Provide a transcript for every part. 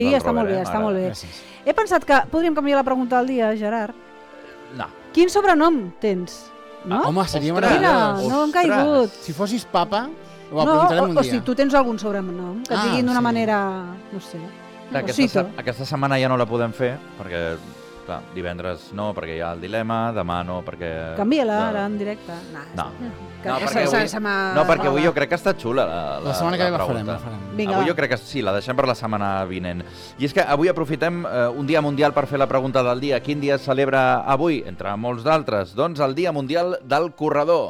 Sí, està molt bé, està molt bé. He pensat que podríem canviar la pregunta del dia, Gerard. No. Quin sobrenom tens? No? Home, seria meravellós. No hem caigut. Si fossis papa, ho No, preguntarem un o dia. si tu tens algun sobrenom, que et diguin d'una manera, no sé. Aquesta setmana ja no la podem fer, perquè clar, divendres no, perquè hi ha el dilema, demà no, perquè... Canvia-la ara en directe. No, perquè avui jo crec que està xula la setmana que ve la farem. Avui jo crec que sí, la deixem per la setmana vinent. I és que avui aprofitem un dia mundial per fer la pregunta del dia. Quin dia es celebra avui? Entre molts d'altres. Doncs el Dia Mundial del Corredor.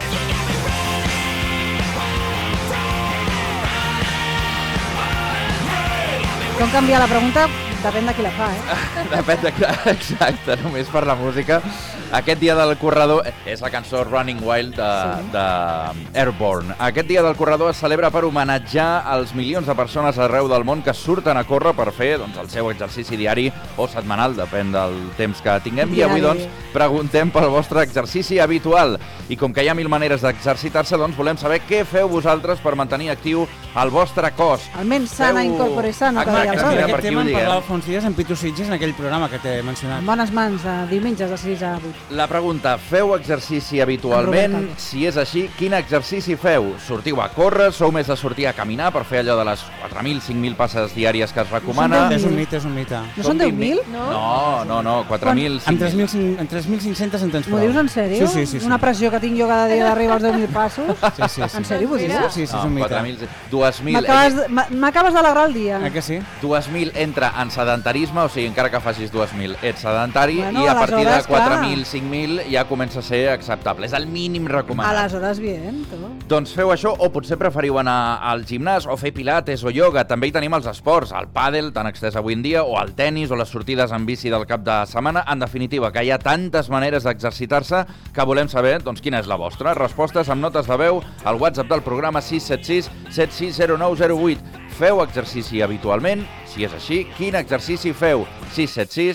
Com canviar la pregunta depèn de qui la fa, Depèn de qui... Exacte, només per la música. Aquest dia del corredor és la cançó Running Wild de Airborne. Aquest dia del corredor es celebra per homenatjar els milions de persones arreu del món que surten a córrer per fer el seu exercici diari o setmanal, depèn del temps que tinguem. I avui, doncs, preguntem pel vostre exercici habitual. I com que hi ha mil maneres d'exercitar-se, doncs volem saber què feu vosaltres per mantenir actiu el vostre cos. Almenys sana incorpore sano, que deia el Robert. Aquest tema en parlava fa uns dies en Pitu Sitges en aquell programa que t'he mencionat. Bones mans, diumenges de 6 a 8. La pregunta, feu exercici habitualment? Si és així, quin exercici feu? Sortiu a córrer? Sou més de sortir a caminar per fer allò de les 4.000, 5.000 passes diàries que es recomana? És un mite. No són 10.000? No, 4.000... En 3.500 en tens prou. M'ho dius en sèrio? Sí. Una pressió que tinc jo cada dia d'arribar als 10.000 passos? Sí. En sèrio, ho dius? Sí, és un mite. 2.000... M'acabes d'alegrar el dia. Que sí? 2.000 entra en sedentarisme, o sigui, encara que facis 2.000 ets sedentari, bueno, i a partir de 4.000, 5.000 5.000 ja comença a ser acceptable. És el mínim recomanat. Aleshores, bien. Doncs feu això, o potser preferiu anar al gimnàs, o fer pilates o ioga. També hi tenim els esports, el pàdel, tan extès avui en dia, o el tennis, o les sortides en bici del cap de setmana. En definitiva, que hi ha tantes maneres d'exercitar-se que volem saber, doncs, quina és la vostra. Respostes amb notes de veu al WhatsApp del programa 676 760908. Feu exercici habitualment? Si és així, quin exercici feu? 676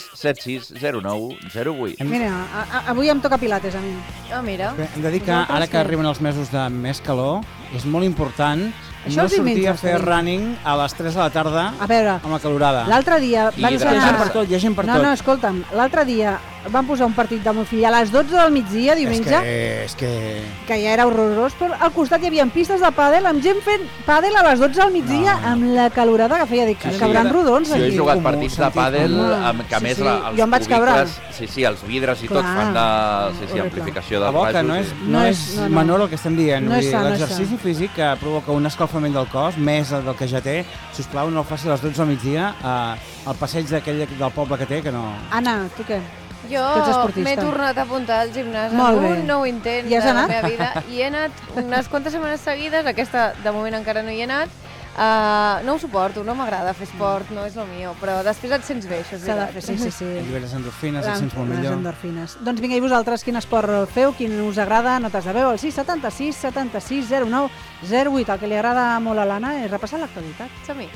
760908. Mira, avui em toca pilates a mi. Mira. Hem de dir que ara que arriben els mesos de més calor, és molt important això no sortir a fer running a les 3 de la tarda amb la calorada. L'altre dia van hi ha gent per tot. No, escolta'm, l'altre dia van posar un partit de meu fill a les 12 del migdia, diumenge, que ja era horrorós, però al costat hi havia pistes de pàdel, amb gent fent pàdel a les 12 del migdia, amb la calorada que feia. Dic, cabran rodons aquí. Jo he jugat partits de pàdel, que a més els cubicles, els vidres i tot fan amplificació dels rajos. No és menor el que estem dient. L'exercici físic que provoca un escalfament del cos, més del que ja té, sisplau, no el faci a les 12 del migdia al passeig d'aquell del poble que té, que no... Anna, tu què? Jo m'he tornat a apuntar al gimnàs en un nou intent de la meva vida i he anat unes quantes setmanes seguides, aquesta de moment encara no hi he anat. No ho suporto, no m'agrada fer esport, no és el millor, però després et sents bé, això és veritat. Sí. Lliberes endorfines, et sents molt millor. Doncs vinga, i vosaltres quin esport feu, quin us agrada? Notes de veu al 676 76 09 08. El que li agrada molt a l'Anna és repassar l'actualitat. Som-hi.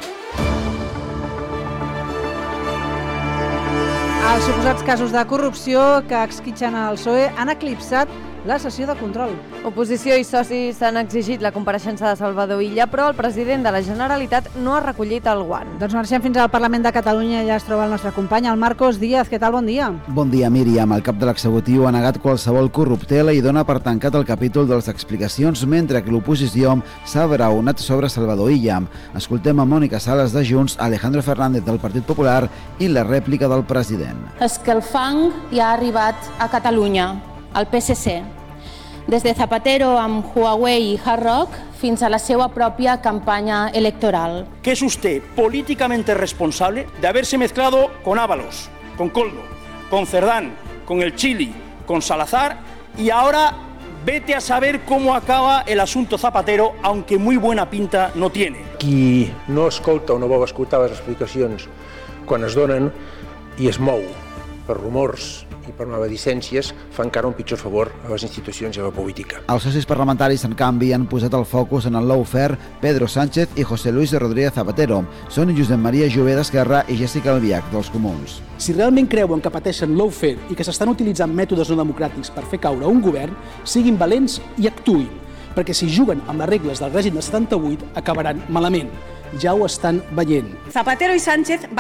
Els suposats casos de corrupció que esquitxen el PSOE han eclipsat la sessió de control. Oposició i socis han exigit la compareixença de Salvador Illa, però el president de la Generalitat no ha recollit el guant. Doncs marxem fins al Parlament de Catalunya. Ja es troba el nostre company, el Marcos Díaz. Què tal? Bon dia. Bon dia, Míriam. El cap de l'executiu ha negat qualsevol corruptela i dona per tancat el capítol de les explicacions, mentre que l'oposició s'ha abraonat sobre Salvador Illa. Escoltem a Mònica Sales de Junts, Alejandro Fernández del Partit Popular i la rèplica del president. És que el fang ja ha arribat a Catalunya, al PSC, des de Zapatero amb Huawei i Hard Rock fins a la seva pròpia campanya electoral. Que es usted políticamente responsable de haberse mezclado con Ábalos, con Coldo, con Cerdán, con el Chili, con Salazar y ahora vete a saber cómo acaba el asunto Zapatero, aunque muy buena pinta no tiene. Qui no escolta o no vol escoltar les explicacions quan es donen i es mou per rumors i per maledicències fa encara un pitjor favor a les institucions i a la política. Els socis parlamentaris, en canvi, han posat el focus en el lawfare Pedro Sánchez i José Luis Rodríguez Zapatero. Són Josep Maria Jové d'Esquerra i Jessica Albiach dels Comuns. Si realment creuen que pateixen lawfare i que s'estan utilitzant mètodes no democràtics per fer caure un govern, siguin valents i actuïn, perquè si juguen amb les regles del règim de 78 acabaran malament. ja ho estan veient. Zapatero i Sánchez